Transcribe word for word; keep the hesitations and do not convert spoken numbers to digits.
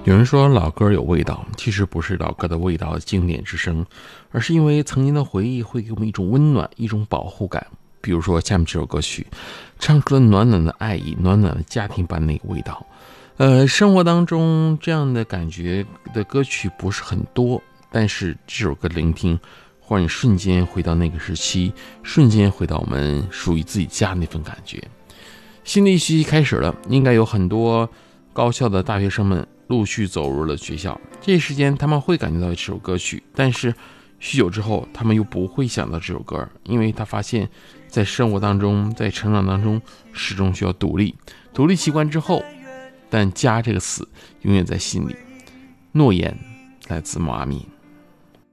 有人说老歌有味道，其实不是老歌的味道经典之声，而是因为曾经的回忆会给我们一种温暖，一种保护感。比如说下面这首歌曲，唱出了暖暖的爱意，暖暖的家庭般那个味道。呃，生活当中这样的感觉的歌曲不是很多，但是这首歌聆听，会让你瞬间回到那个时期，瞬间回到我们属于自己家那份感觉。新的一学期开始了，应该有很多高校的大学生们陆续走入了学校，这一时间他们会感觉到这首歌曲，但是许久之后他们又不会想到这首歌，因为他发现在生活当中，在成长当中始终需要独立，独立习惯之后，但家这个词永远在心里。诺言来自毛阿敏。